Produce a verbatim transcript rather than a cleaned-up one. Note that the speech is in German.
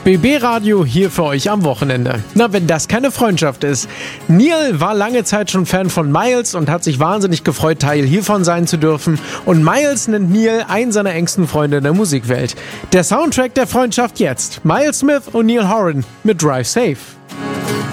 B B-Radio hier für euch am Wochenende. Na, wenn das keine Freundschaft ist. Neil war lange Zeit schon Fan von Miles und hat sich wahnsinnig gefreut, Teil hiervon sein zu dürfen. Und Miles nennt Neil einen seiner engsten Freunde in der Musikwelt. Der Soundtrack der Freundschaft jetzt. Miles Smith und Neil Horan mit Drive Safe.